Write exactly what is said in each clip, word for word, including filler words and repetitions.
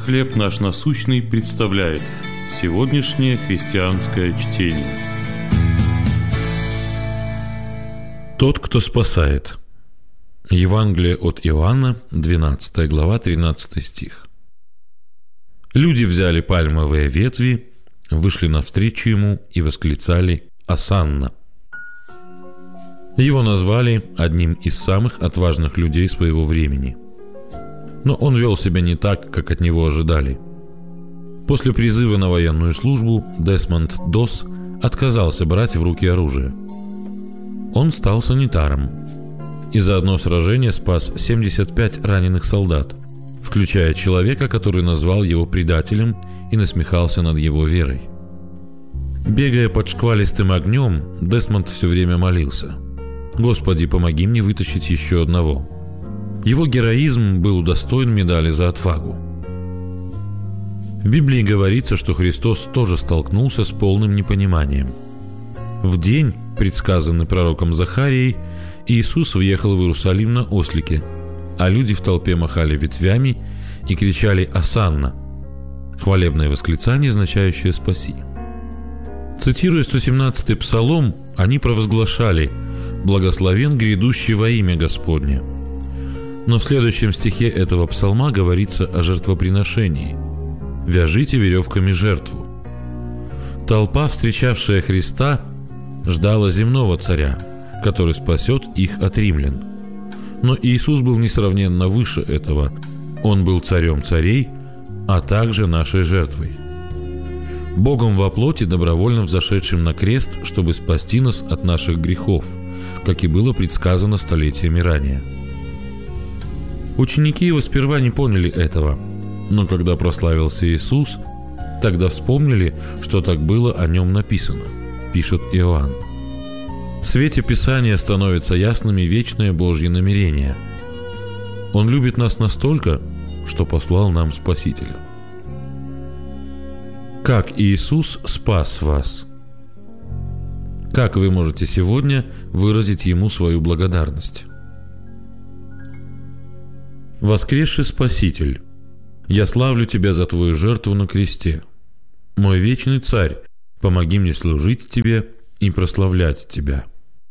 «Хлеб наш насущный» представляет сегодняшнее христианское чтение. Тот, кто спасает. Евангелие от Иоанна, двенадцатая глава, тринадцатый стих. Люди взяли пальмовые ветви, вышли навстречу ему и восклицали «Осанна». Его назвали одним из самых отважных людей своего времени. Но он вел себя не так, как от него ожидали. После призыва на военную службу Десмонд Дос отказался брать в руки оружие. Он стал санитаром и за одно сражение спас семьдесят пять раненых солдат, включая человека, который назвал его предателем и насмехался над его верой. Бегая под шквалистым огнем, Десмонд все время молился: «Господи, помоги мне вытащить еще одного». Его героизм был удостоен медали за отвагу. В Библии говорится, что Христос тоже столкнулся с полным непониманием. В день, предсказанный пророком Захарией, Иисус въехал в Иерусалим на ослике, а люди в толпе махали ветвями и кричали «Осанна» – хвалебное восклицание, означающее «спаси». Цитируя сто семнадцатый псалом, они провозглашали «Благословен грядущий во имя Господне». Но в следующем стихе этого псалма говорится о жертвоприношении: «Вяжите веревками жертву». Толпа, встречавшая Христа, ждала земного царя, который спасет их от римлян. Но Иисус был несравненно выше этого. Он был царем царей, а также нашей жертвой. Богом во плоти, добровольно взошедшим на крест, чтобы спасти нас от наших грехов, как и было предсказано столетиями ранее. Ученики его сперва не поняли этого, но когда прославился Иисус, тогда вспомнили, что так было о нем написано, пишет Иоанн. В свете Писания становятся ясными вечные Божьи намерения. Он любит нас настолько, что послал нам Спасителя. Как Иисус спас вас? Как вы можете сегодня выразить Ему свою благодарность? Воскресший Спаситель, я славлю Тебя за Твою жертву на кресте. Мой вечный Царь, помоги мне служить Тебе и прославлять Тебя.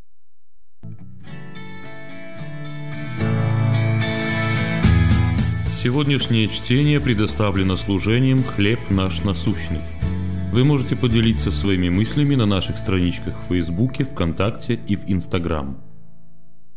Сегодняшнее чтение предоставлено служением «Хлеб наш насущный». Вы можете поделиться своими мыслями на наших страничках в Фейсбуке, ВКонтакте и в Инстаграм.